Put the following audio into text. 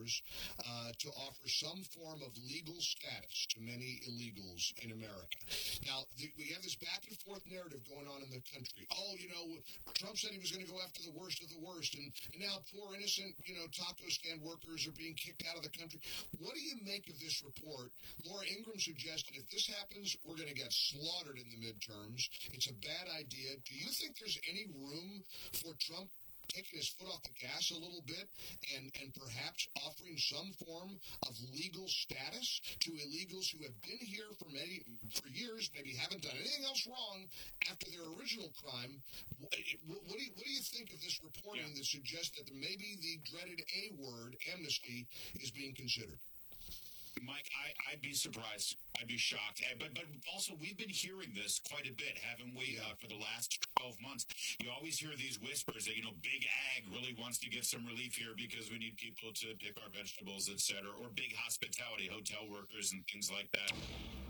years to offer some form of legal status to many illegals in America. Now, we have this back and forth narrative going on in the country. Oh, Trump said he was going to go after the worst of the worst, and now poor innocent, taco stand workers are being kicked out of the country. What do you make of this report? Laura Ingraham suggested if this happens, we're going to get slaughtered in the midterms. It's a bad idea. Do you think there's any room for Trump taking his foot off the gas a little bit and perhaps offering some form of legal status to illegals who have been here for years, maybe haven't done anything else wrong after their original crime? What do you think of this reporting that suggests that maybe the dreaded A word, amnesty, is being considered? Mike, I'd be surprised. I'd be shocked. But also, we've been hearing this quite a bit, haven't we, for the last 12 months? You always hear these whispers that, Big Ag really wants to get some relief here because we need people to pick our vegetables, et cetera, or big hospitality, hotel workers and things like that.